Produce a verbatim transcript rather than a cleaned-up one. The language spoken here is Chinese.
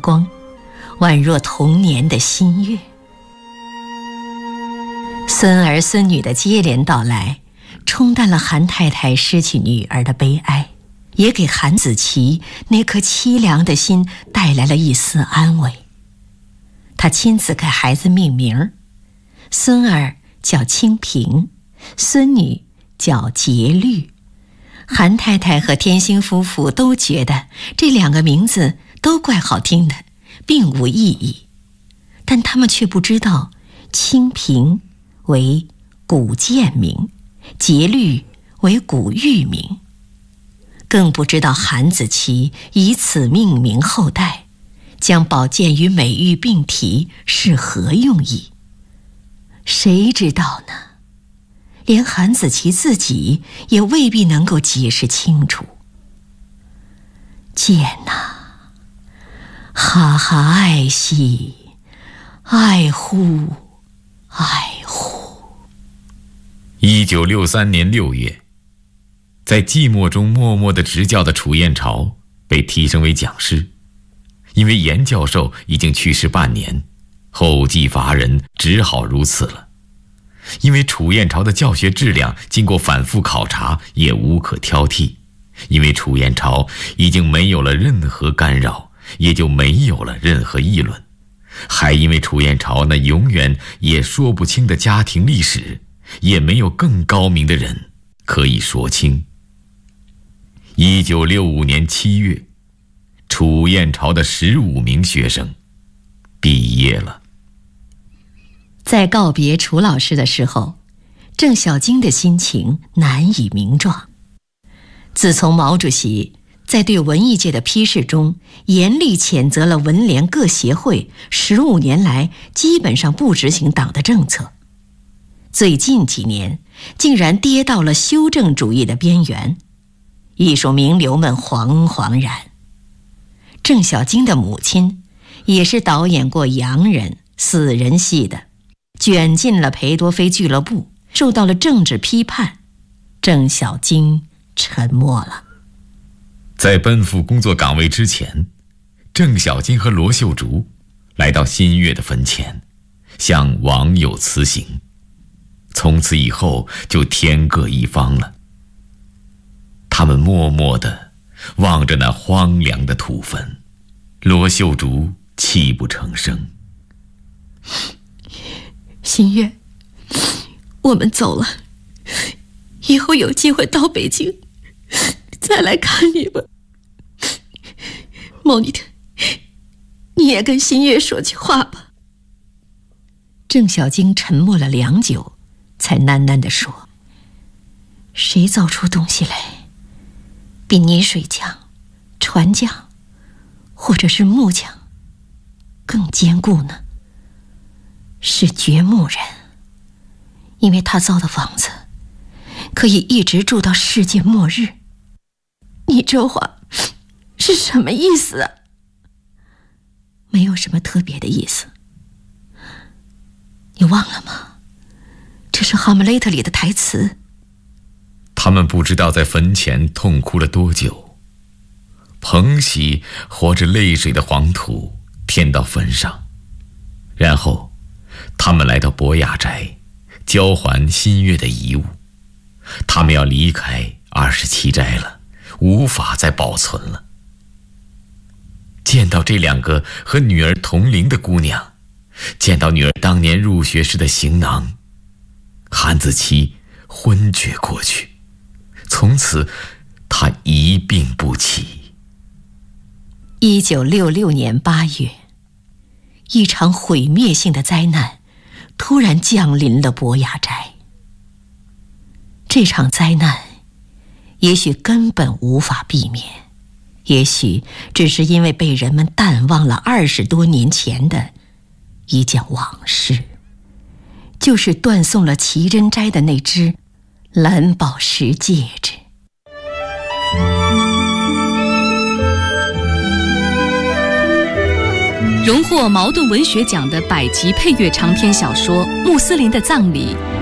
光，宛若童年的新月。孙儿孙女的接连到来，冲淡了韩太太失去女儿的悲哀，也给韩子琪那颗凄凉的心带来了一丝安慰。他亲自给孩子命名，孙儿叫清平，孙女叫节律。韩太太和天星夫妇都觉得这两个名字都怪好听的，并无意义，但他们却不知道清平为古建名，节律为古玉名，更不知道韩子琪以此命名后代，将保健与美玉并提是何用意？谁知道呢？连韩子琪自己也未必能够解释清楚。剑哪，哈哈爱惜，爱护，爱护。 一九六三年六月，在寂寞中默默地执教的楚燕朝被提升为讲师，因为严教授已经去世半年，后继乏人，只好如此了。因为楚燕朝的教学质量经过反复考察，也无可挑剔，因为楚燕朝已经没有了任何干扰，也就没有了任何议论，还因为楚燕朝那永远也说不清的家庭历史，也没有更高明的人可以说清。一九六五年七月，楚燕朝的十五名学生毕业了。 在告别楚老师的时候，郑小京的心情难以名状。自从毛主席在对文艺界的批示中严厉谴责了文联各协会十五年来基本上不执行党的政策，最近几年竟然跌到了修正主义的边缘，艺术名流们惶惶然。郑小京的母亲也是导演过洋人、死人戏的，卷进了裴多菲俱乐部，受到了政治批判。郑小京沉默了。 在奔赴工作岗位之前，郑小京和罗秀竹来到新月的坟前，向网友辞行，从此以后就天各一方了。他们默默地望着那荒凉的土坟，罗秀竹泣不成声。 新月，我们走了，以后有机会到北京再来看你吧。莫妮特，你也跟新月说句话吧。 郑小京沉默了良久，才喃喃地说：谁造出东西来比泥水匠、船匠或者是木匠更坚固呢？是掘墓人，因为他造的房子可以一直住到世界末日。 你这话是什么意思啊？ 没有什么特别的意思。你忘了吗？这是《哈姆雷特》里的台词。 他们不知道在坟前痛哭了多久，捧起活着泪水的黄土填到坟上，然后他们来到博雅宅，交还新月的遗物。他们要离开二十七斋了，无法再保存了。见到这两个和女儿同龄的姑娘，见到女儿当年入学时的行囊，韩子琪昏厥过去，从此她一病不起。 一九六六年八月，一场毁灭性的灾难突然降临了博雅斋。这场灾难也许根本无法避免，也许只是因为被人们淡忘了二十多年前的一件往事，就是断送了齐真斋的那只蓝宝石戒指。 荣获茅盾文学奖的百集配乐长篇小说《穆斯林的葬礼》